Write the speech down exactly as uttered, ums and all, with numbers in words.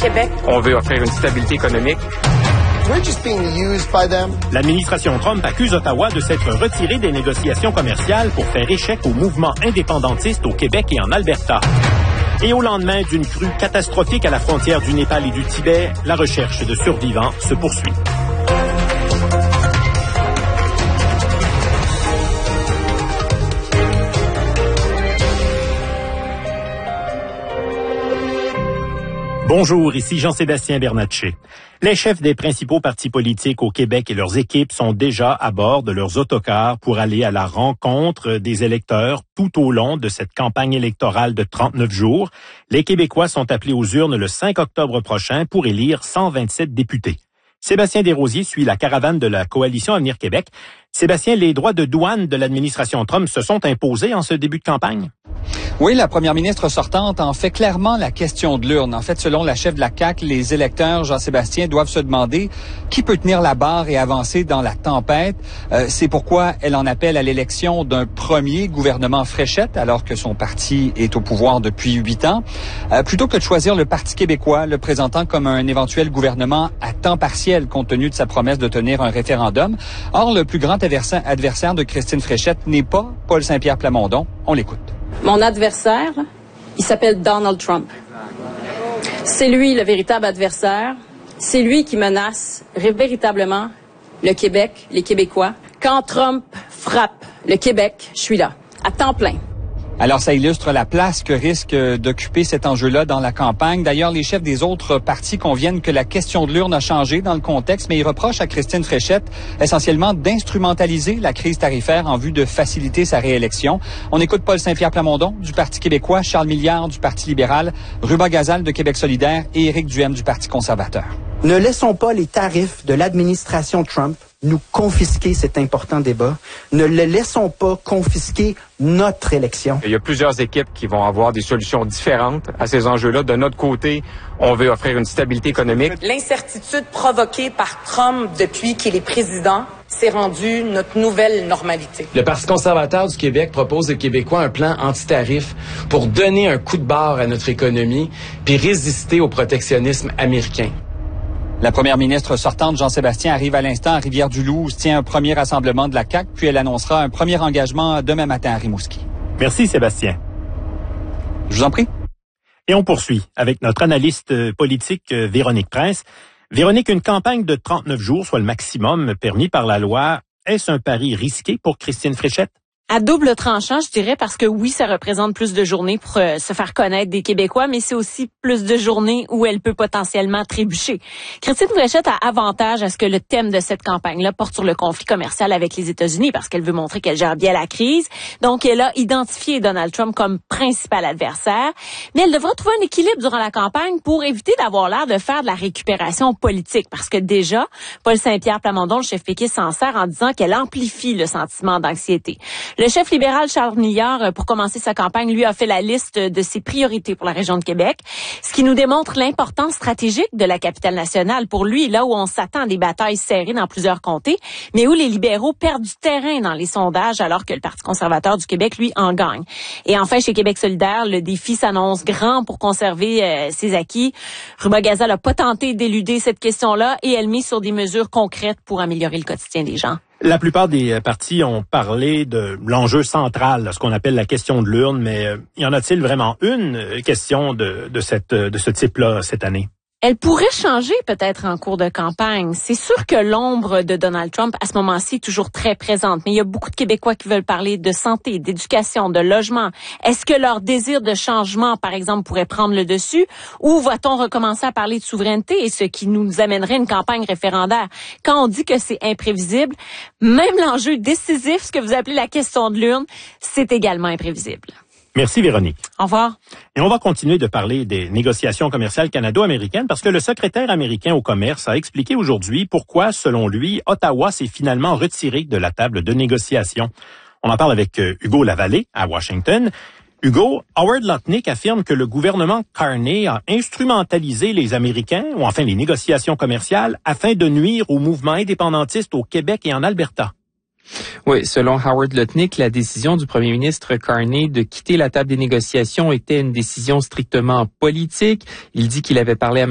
Québec. On veut offrir une stabilité économique. We're just being used by them. L'administration Trump accuse Ottawa de s'être retiré des négociations commerciales pour faire échec au mouvement indépendantiste au Québec et en Alberta. Et au lendemain d'une crue catastrophique à la frontière du Népal et du Tibet, la recherche de survivants se poursuit. Bonjour, ici Jean-Sébastien Bernatchez. Les chefs des principaux partis politiques au Québec et leurs équipes sont déjà à bord de leurs autocars pour aller à la rencontre des électeurs tout au long de cette campagne électorale de trente-neuf jours. Les Québécois sont appelés aux urnes le cinq octobre prochain pour élire cent vingt-sept députés. Sébastien Desrosiers suit la caravane de la Coalition Avenir Québec. Sébastien, les droits de douane de l'administration Trump se sont imposés en ce début de campagne? Oui, la première ministre sortante en fait clairement la question de l'urne. En fait, selon la chef de la C A Q, les électeurs, Jean-Sébastien, doivent se demander qui peut tenir la barre et avancer dans la tempête. Euh, c'est pourquoi elle en appelle à l'élection d'un premier gouvernement Fréchette, alors que son parti est au pouvoir depuis huit ans, euh, plutôt que de choisir le Parti québécois, le présentant comme un éventuel gouvernement à temps partiel, compte tenu de sa promesse de tenir un référendum. Or, le plus grand adversaire de Christine Fréchette n'est pas Paul Saint-Pierre Plamondon. On l'écoute. Mon adversaire, il s'appelle Donald Trump. C'est lui le véritable adversaire. C'est lui qui menace véritablement le Québec, les Québécois. Quand Trump frappe le Québec, je suis là, à temps plein. Alors, ça illustre la place que risque d'occuper cet enjeu-là dans la campagne. D'ailleurs, les chefs des autres partis conviennent que la question de l'urne a changé dans le contexte, mais ils reprochent à Christine Fréchette essentiellement d'instrumentaliser la crise tarifaire en vue de faciliter sa réélection. On écoute Paul Saint-Pierre Plamondon du Parti québécois, Charles Milliard du Parti libéral, Ruba Gazal de Québec solidaire et Éric Duhem du Parti conservateur. Ne laissons pas les tarifs de l'administration Trump nous confisquer cet important débat. Ne le laissons pas confisquer notre élection. Il y a plusieurs équipes qui vont avoir des solutions différentes à ces enjeux-là. De notre côté, on veut offrir une stabilité économique. L'incertitude provoquée par Trump depuis qu'il est président s'est rendue notre nouvelle normalité. Le Parti conservateur du Québec propose aux Québécois un plan anti-tarif pour donner un coup de barre à notre économie puis résister au protectionnisme américain. La première ministre sortante, Jean-Sébastien, arrive à l'instant à Rivière-du-Loup, tient un premier rassemblement de la C A Q, puis elle annoncera un premier engagement demain matin à Rimouski. Merci, Sébastien. Je vous en prie. Et on poursuit avec notre analyste politique, Véronique Prince. Véronique, une campagne de trente-neuf jours, soit le maximum permis par la loi, est-ce un pari risqué pour Christine Fréchette? À double tranchant, je dirais, parce que oui, ça représente plus de journées pour euh, se faire connaître des Québécois, mais c'est aussi plus de journées où elle peut potentiellement trébucher. Christine Fréchette a avantage à ce que le thème de cette campagne-là porte sur le conflit commercial avec les États-Unis, parce qu'elle veut montrer qu'elle gère bien la crise. Donc, elle a identifié Donald Trump comme principal adversaire, mais elle devra trouver un équilibre durant la campagne pour éviter d'avoir l'air de faire de la récupération politique, parce que déjà, Paul Saint-Pierre Plamondon, le chef péquiste, s'en sert en disant qu'elle amplifie le sentiment d'anxiété. Le chef libéral Charles Milliard, pour commencer sa campagne, lui a fait la liste de ses priorités pour la région de Québec, ce qui nous démontre l'importance stratégique de la capitale nationale. Pour lui, là où on s'attend à des batailles serrées dans plusieurs comtés, mais où les libéraux perdent du terrain dans les sondages, alors que le Parti conservateur du Québec, lui, en gagne. Et enfin, chez Québec solidaire, le défi s'annonce grand pour conserver euh, ses acquis. Ruba Gazal n'a pas tenté d'éluder cette question-là et elle mise sur des mesures concrètes pour améliorer le quotidien des gens. La plupart des partis ont parlé de l'enjeu central, ce qu'on appelle la question de l'urne, mais euh, y en a-t-il vraiment une question de, de, cette, de ce type-là cette année? Elle pourrait changer peut-être en cours de campagne. C'est sûr que l'ombre de Donald Trump, à ce moment-ci, est toujours très présente. Mais il y a beaucoup de Québécois qui veulent parler de santé, d'éducation, de logement. Est-ce que leur désir de changement, par exemple, pourrait prendre le dessus? Ou va-t-on recommencer à parler de souveraineté, et ce qui nous amènerait à une campagne référendaire? Quand on dit que c'est imprévisible, même l'enjeu décisif, ce que vous appelez la question de l'urne, c'est également imprévisible. Merci Véronique. Au revoir. Et on va continuer de parler des négociations commerciales canado-américaines parce que le secrétaire américain au commerce a expliqué aujourd'hui pourquoi, selon lui, Ottawa s'est finalement retiré de la table de négociation. On en parle avec Hugo Lavallée à Washington. Hugo, Howard Lutnick affirme que le gouvernement Carney a instrumentalisé les Américains, ou enfin les négociations commerciales, afin de nuire au mouvement indépendantiste au Québec et en Alberta. Oui, selon Howard Lutnick, la décision du premier ministre Carney de quitter la table des négociations était une décision strictement politique. Il dit qu'il avait parlé à